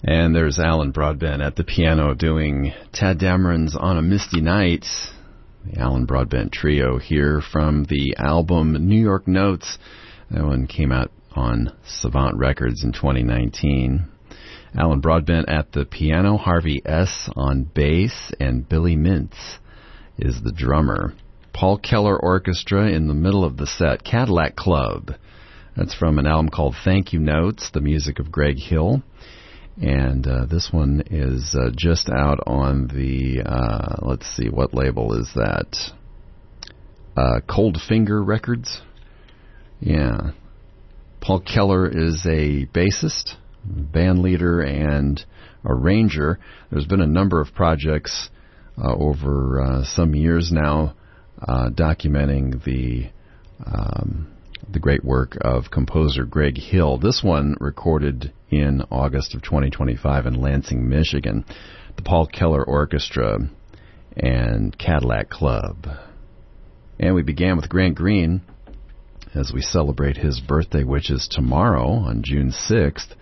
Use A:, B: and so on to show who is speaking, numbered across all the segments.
A: And there's Alan Broadbent at the piano doing Tadd Dameron's On a Misty Night. The Alan Broadbent Trio here from the album New York Notes. That one came out on Savant Records in 2019. Alan Broadbent at the piano, Harvey S. on bass, and Billy Mintz is the drummer. Paul Keller Orchestra in the middle of the set, Cadillac Club. That's from an album called Thank You Notes, the music of Greg Hill. And this one is just out on the, let's see, what label is that? Cold Finger Records? Yeah. Paul Keller is a bassist, band leader, and arranger. There's been a number of projects over some years now documenting the great work of composer Greg Hill. This one recorded in August of 2025 in Lansing, Michigan. The Paul Keller Orchestra and Cadillac Club. And we began with Grant Green as we celebrate his birthday, which is tomorrow on June 6th.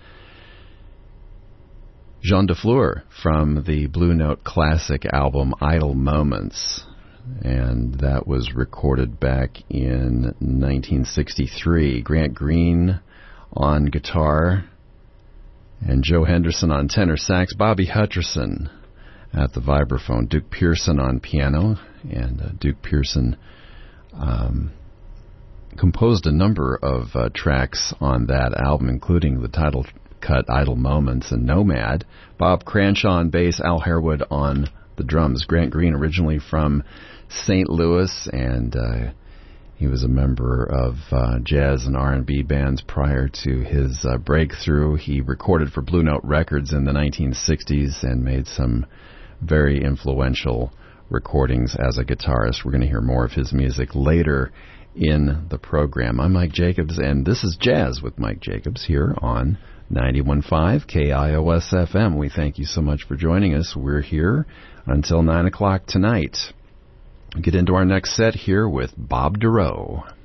A: Jean Dufleur from the Blue Note classic album Idle Moments. And that was recorded back in 1963. Grant Green on guitar and Joe Henderson on tenor sax. Bobby Hutcherson at the vibraphone. Duke Pearson on piano. And Duke Pearson composed a number of tracks on that album, including the title cut Idle Moments and Nomad. Bob Cranshaw on bass, Al Harewood on the drums. Grant Green originally from St. Louis, and he was a member of jazz and R&B bands prior to his breakthrough. He recorded for Blue Note Records in the 1960s and made some very influential recordings as a guitarist. We're going to hear more of his music later in the program. I'm Mike Jacobs, and this is Jazz with Mike Jacobs here on 91.5 KIOS FM. We thank you so much for joining us. We're here until 9 o'clock tonight. Get into our next set here with Bob Dorough.